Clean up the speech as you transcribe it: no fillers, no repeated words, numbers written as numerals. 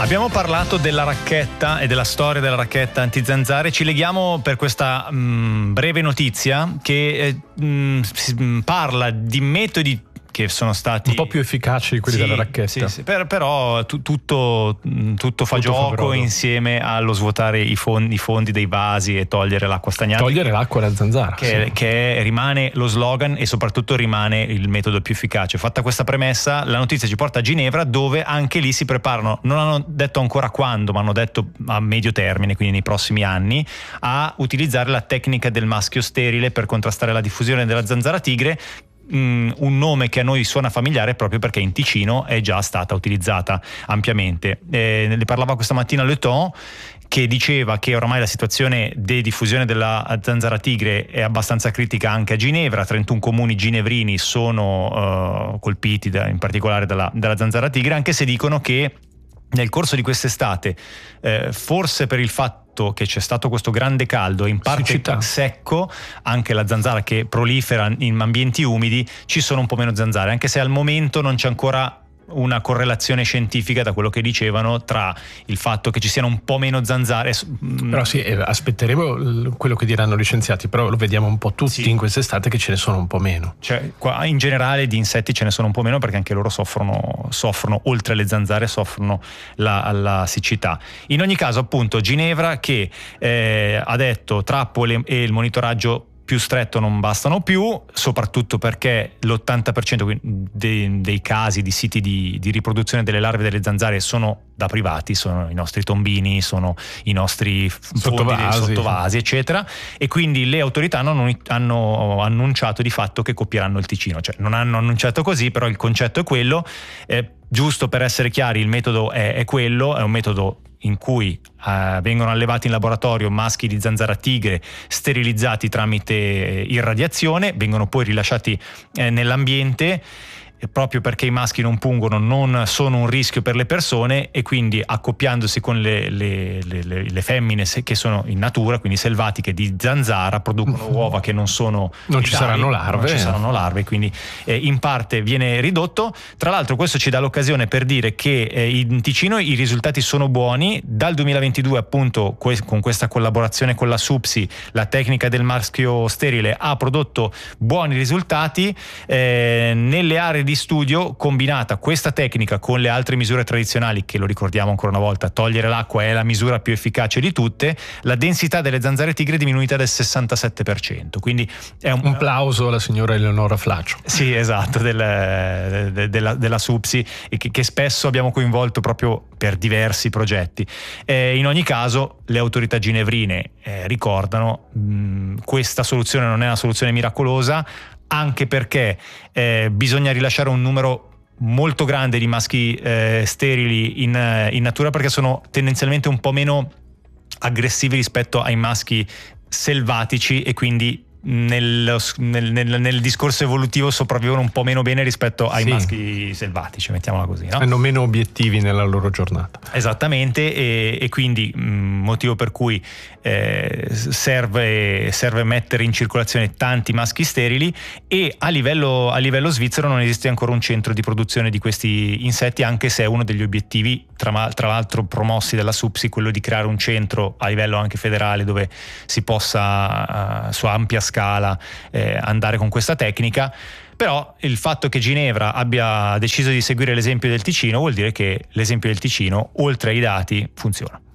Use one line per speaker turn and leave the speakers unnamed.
Abbiamo parlato della racchetta e della storia della racchetta antizanzare. Ci leghiamo per questa breve notizia che parla di metodi che sono stati
un po' più efficaci di quelli della racchetta.
Sì. Però tutto fa gioco insieme allo svuotare i fondi dei vasi e togliere l'acqua stagnante.
Togliere l'acqua alla zanzara.
Che rimane lo slogan e soprattutto rimane il metodo più efficace. Fatta questa premessa, la notizia ci porta a Ginevra, dove anche lì si preparano, non hanno detto ancora quando, ma hanno detto a medio termine, quindi nei prossimi anni, a utilizzare la tecnica del maschio sterile per contrastare la diffusione della zanzara tigre. Un nome che a noi suona familiare proprio perché in Ticino è già stata utilizzata ampiamente. Ne parlava questa mattina Le Temps, che diceva che oramai la situazione di diffusione della zanzara tigre è abbastanza critica anche a Ginevra. 31 comuni ginevrini sono colpiti in particolare dalla zanzara tigre, anche se dicono che nel corso di quest'estate, forse per il fatto che c'è stato questo grande caldo e in parte secco, anche la zanzara che prolifera in ambienti umidi, ci sono un po' meno zanzare, anche se al momento non c'è ancora una correlazione scientifica, da quello che dicevano, tra il fatto che ci siano un po' meno zanzare.
Però sì, aspetteremo quello che diranno gli scienziati, però lo vediamo un po' tutti in quest'estate che ce ne sono un po' meno.
Cioè, qua in generale di insetti ce ne sono un po' meno perché anche loro soffrono oltre alle zanzare, soffrono la siccità. In ogni caso, appunto, Ginevra che ha detto trappole e il monitoraggio più stretto non bastano più, soprattutto perché l'80% dei casi di siti di riproduzione delle larve delle zanzare sono da privati, sono i nostri tombini, sono i nostri sottovasi, eccetera, e quindi le autorità hanno annunciato di fatto che copieranno il Ticino. Cioè non hanno annunciato così, però il concetto è quello. Giusto per essere chiari, il metodo è quello, è un metodo in cui vengono allevati in laboratorio maschi di zanzara tigre sterilizzati tramite irradiazione, vengono poi rilasciati nell'ambiente, proprio perché i maschi non pungono, non sono un rischio per le persone, e quindi accoppiandosi con le femmine che sono in natura, quindi selvatiche, di zanzara, producono uova che non ci saranno larve, quindi in parte viene ridotto. Tra l'altro questo ci dà l'occasione per dire che in Ticino i risultati sono buoni. Dal 2022 appunto con questa collaborazione con la SUPSI, la tecnica del maschio sterile ha prodotto buoni risultati nelle aree di studio. Combinata questa tecnica con le altre misure tradizionali, che lo ricordiamo ancora una volta, togliere l'acqua è la misura più efficace di tutte, la densità delle zanzare tigre è diminuita del 67%, quindi è un
plauso alla signora Eleonora Flaccio.
Sì, esatto, della SUPSI, e che spesso abbiamo coinvolto proprio per diversi progetti. In ogni caso le autorità ginevrine ricordano questa soluzione non è una soluzione miracolosa, anche perché bisogna rilasciare un numero molto grande di maschi sterili in natura, perché sono tendenzialmente un po' meno aggressivi rispetto ai maschi selvatici, e quindi nel discorso evolutivo sopravvivono un po' meno bene rispetto ai maschi selvatici, mettiamola così, no?
Hanno meno obiettivi nella loro giornata.
Esattamente, e quindi motivo per cui serve mettere in circolazione tanti maschi sterili. E a livello svizzero non esiste ancora un centro di produzione di questi insetti, anche se è uno degli obiettivi tra l'altro promossi dalla SUPSI, quello di creare un centro a livello anche federale dove si possa su ampia scala andare con questa tecnica. Però il fatto che Ginevra abbia deciso di seguire l'esempio del Ticino vuol dire che l'esempio del Ticino, oltre ai dati, funziona.